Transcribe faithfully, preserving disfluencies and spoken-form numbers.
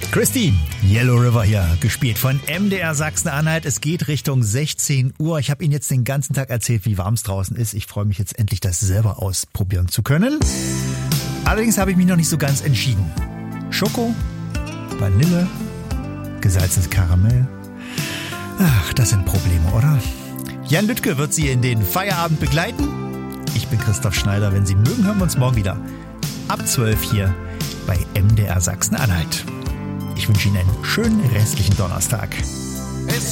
Christy, Yellow River hier, gespielt von M D R Sachsen-Anhalt. Es geht Richtung sechzehn Uhr. Ich habe Ihnen jetzt den ganzen Tag erzählt, wie warm es draußen ist. Ich freue mich jetzt endlich, das selber ausprobieren zu können. Allerdings habe ich mich noch nicht so ganz entschieden. Schoko, Vanille, gesalzenes Karamell. Ach, das sind Probleme, oder? Jan Lüttke wird Sie in den Feierabend begleiten. Ich bin Christoph Schneider. Wenn Sie mögen, hören wir uns morgen wieder. Ab zwölf hier bei M D R Sachsen-Anhalt. Ich wünsche Ihnen einen schönen restlichen Donnerstag.